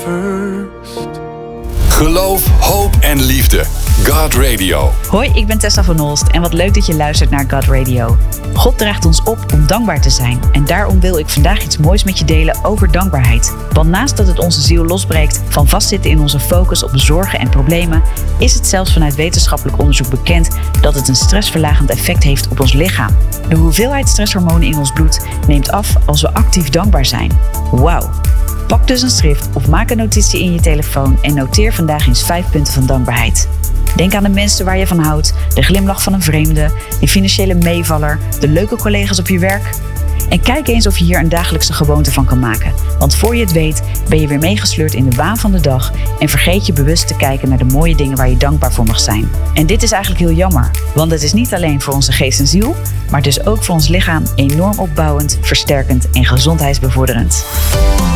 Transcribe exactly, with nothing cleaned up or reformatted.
Geloof, hoop en liefde. God Radio. Hoi, ik ben Tessa van Holst en wat leuk dat je luistert naar God Radio. God draagt ons op om dankbaar te zijn en daarom wil ik vandaag iets moois met je delen over dankbaarheid. Want naast dat het onze ziel losbreekt van vastzitten in onze focus op zorgen en problemen, is het zelfs vanuit wetenschappelijk onderzoek bekend dat het een stressverlagend effect heeft op ons lichaam. De hoeveelheid stresshormonen in ons bloed neemt af als we actief dankbaar zijn. Wauw! Pak dus een schrift of maak een notitie in je telefoon en noteer vandaag eens vijf punten van dankbaarheid. Denk aan de mensen waar je van houdt, de glimlach van een vreemde, die financiële meevaller, de leuke collega's op je werk. En kijk eens of je hier een dagelijkse gewoonte van kan maken. Want voor je het weet ben je weer meegesleurd in de waan van de dag en vergeet je bewust te kijken naar de mooie dingen waar je dankbaar voor mag zijn. En dit is eigenlijk heel jammer, want het is niet alleen voor onze geest en ziel, maar dus ook voor ons lichaam enorm opbouwend, versterkend en gezondheidsbevorderend.